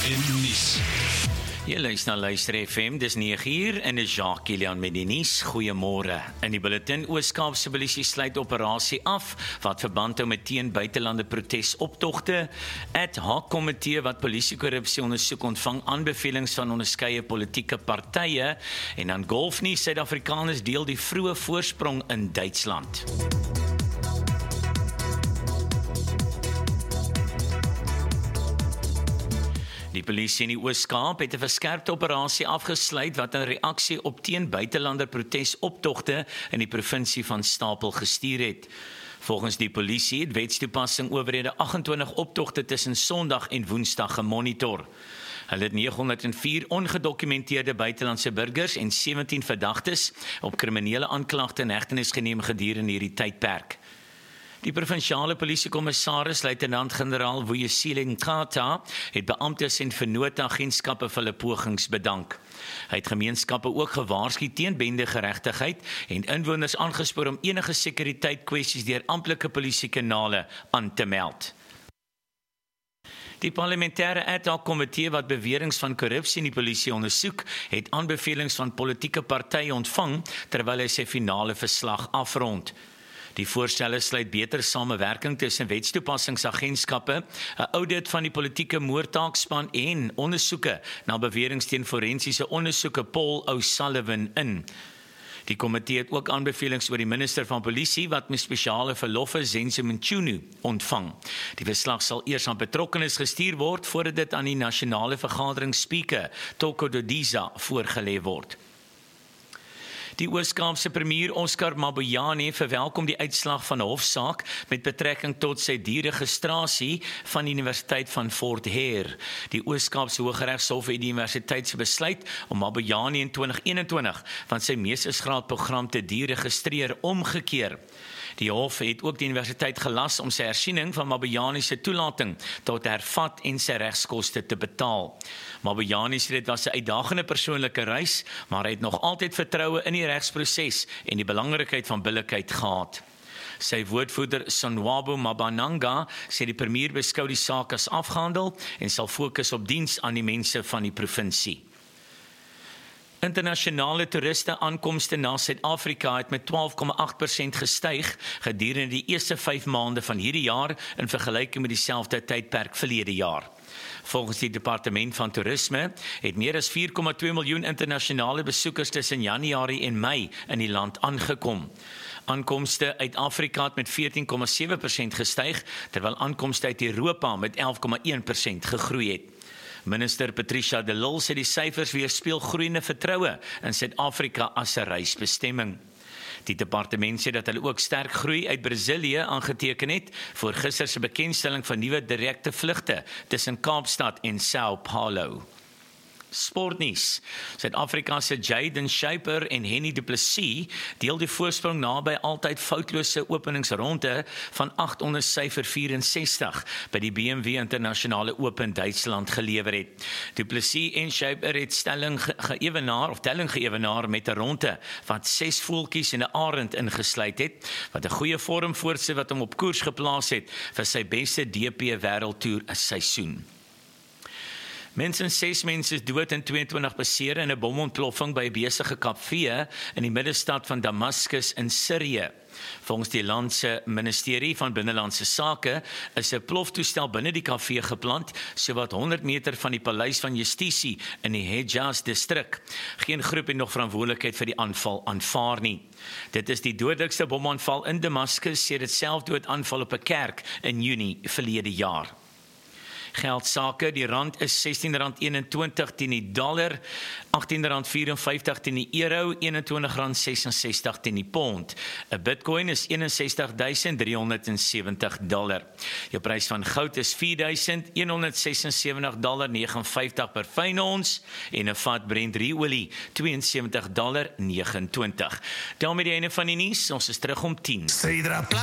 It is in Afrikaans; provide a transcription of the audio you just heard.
en die nuus. Jy luister na Luister FM, dis 9uur en dis Jacques Kilian met die nuus. Goeiemôre. In die bulletin, Oos-Kaapse polisie sluit operasie af wat verband hou met teen buitelande protesoptogte. Ad hoc komitee wat polisiekorrupsie ondersoek ontvang aanbevelings van onderskeie politieke partye en dan golfnuus, Suid-Afrikaners deel die vroeë voorsprong in Duitsland. Die polisie in die Oos-Kaap het 'n verskerpte operasie afgesluit wat 'n reaksie op teen buitelander protesoptogte in die provinsie van Stapel gestuur het. Volgens die polisie het wetstoepassing owerhede 28 optogte tussen Sondag en Woensdag gemonitor. Hulle het 904 ongedokumenteerde buitelandse burgers en 17 verdagtes op kriminele aanklagte in hegtenis geneem gedurende hierdie tydperk. Die provinsiale polisiekommissaris, luitenant-generaal Vuyisile Nkata, het beamptes en vennootagentskappe vir hulle pogings bedank. Hy het gemeenskappe ook gewaarsku teen bendegeregtigheid en inwoners aangespoor om enige sekuriteitskwessies deur amptelike polisiekanale aan te meld. Die parlementêre ad hoc komitee wat beweringe van korrupsie in die polisie ondersoek, het aanbevelings van politieke partye ontvang terwyl hy sy finale verslag afrond. Die voorstelle sluit beter samewerking tussen wetstoepassingsagentskappe, 'n audit van die politieke moordtaakspan en ondersoeke na beweringe teen forensiese ondersoeke Paul O'Sullivan in. Die komitee het ook aanbevelings oor die minister van polisie wat met spesiale verloffe Zenzo Mchunu ontvang. Die verslag sal eers aan betrokkenes gestuur word voordat dit aan die nasionale vergadering speaker Toko Dodiza voorgelê word. Die Oos-Kaapse premier Oscar Mabuyane verwelkom die uitslag van 'n hofsaak met betrekking tot sy dierregistrasie van die Universiteit van Fort Hare. Die Oos-Kaapse Hooggeregshof het die universiteit se besluit om Mabuyane in 2021 van sy meestersgraadprogram te deregistreer omgekeer. Die hof het ook die universiteit gelas om sy hersiening van Mabuyane se toelating tot hervat en sy regskoste te betaal. Mabuyane sê dit was 'n uitdagende persoonlike reis, maar hy het nog altyd vertroue in die regsproses en die belangrikheid van billikheid gehad. Sy woordvoerder Sonwabo Mabananga sê die premier beskou die saak as afgehandel en sal fokus op diens aan die mense van die provinsie. Internasionale toeriste aankomste na Suid-Afrika het met 12,8% gestyg gedurende die eerste 5 maande van hierdie jaar in vergelyking met dieselfde tydperk verlede jaar. Volgens die departement van toerisme het meer as 4,2 miljoen internasionale besoekers tussen Januarie en Mei in die land aangekom. Aankomste uit Afrika het met 14,7% gestyg, terwyl aankomste uit Europa met 11,1% gegroei het. Minister Patricia de Lille sê die syfers weerspieël groeiende vertroue in Suid-Afrika as 'n reisbestemming. Die departement sê dat hulle ook sterk groei uit Brasilië aangeteken het voor gister se bekendstelling van nuwe direkte vlugte tussen Kaapstad en Sao Paulo. Sportnuus. Suid-Afrika se Jayden Shaper en Henny du Plessis deel die voorsprong naby altyd foutlose openingsronde van 8 onder syfer 64 by die BMW Internasionale Open Duitsland gelewer het. Du Plessis en Shaper het telling geëwenaar met 'n ronde wat 6 voeltjies en 'n arend ingesluit het, wat 'n goeie vorm voortsit wat hom op koers geplaas het vir sy beste DP wêreldtoer seisoen. Minstens 6 mense is dood en 22 beseer in 'n bomontploffing by 'n besige kafee in die middestad van Damascus in Sirië. Volgens die land se ministerie van binnelandse sake is 'n ploftoestel binne die kafee geplant, sowat 100 meter van die paleis van justisie in die Hejaz distrik. Geen groep het nog verantwoordelikheid vir die aanval aanvaar nie. Dit is die dodelikste bomaanval in Damascus sedert selfdood-aanval op 'n kerk in Junie verlede jaar. Geldsake, die rand is R16.21 teen die dollar, R18.54 teen die euro, R21.66 teen die pond. 'n Bitcoin is $61.370. Jou prys van goud is $4.176.59 per fyn ons en 'n vat Brent olie $72.29. Daarmee die einde van die nuus, ons is terug om 10.